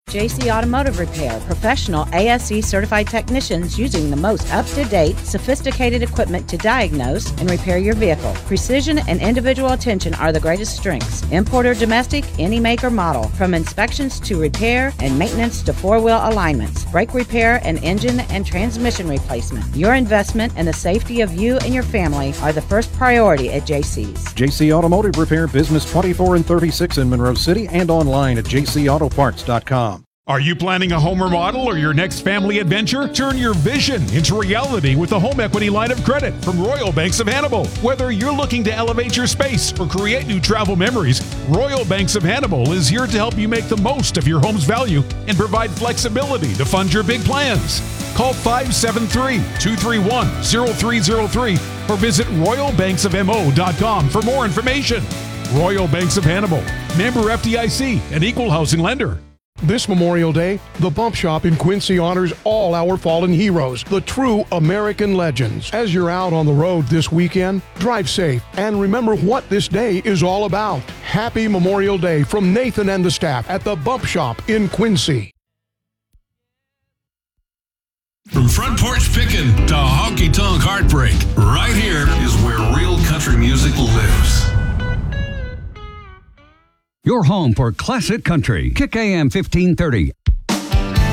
JC Automotive Repair, professional ASE certified technicians using the most up-to-date, sophisticated equipment to diagnose and repair your vehicle. Precision and individual attention are the greatest strengths. Import or domestic, any make or model. From inspections to repair and maintenance to four-wheel alignments, brake repair and engine and transmission replacement. Your investment and the safety of you and your family are the first priority at JC's. JC Automotive Repair, business 24 and 36 in Monroe City and online at jcautoparts.com. Are you planning a home remodel or your next family adventure? Turn your vision into reality with the home equity line of credit from Royal Banks of Hannibal. Whether you're looking to elevate your space or create new travel memories, Royal Banks of Hannibal is here to help you make the most of your home's value and provide flexibility to fund your big plans. Call 573-231-0303 or visit royalbanksofmo.com for more information. Royal Banks of Hannibal, member FDIC, and equal housing lender. This Memorial Day, the Bump Shop in Quincy honors all our fallen heroes, the true American legends. As you're out on the road this weekend, drive safe and remember what this day is all about. Happy Memorial Day from Nathan and the staff at the Bump Shop in Quincy. From front porch pickin' to honky-tonk heartbreak, right here is where real country music lives. Your home for classic country. Kick AM 1530.